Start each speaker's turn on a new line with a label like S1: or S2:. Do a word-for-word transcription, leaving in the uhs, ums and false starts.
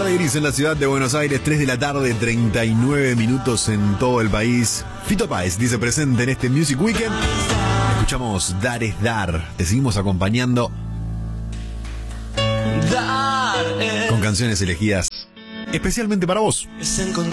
S1: tarde gris en la ciudad de Buenos Aires, tres de la tarde, treinta y nueve minutos en todo el país. Fito Páez dice presente en este Music Weekend. Escuchamos Dar es Dar. Te seguimos acompañando con canciones elegidas especialmente para vos.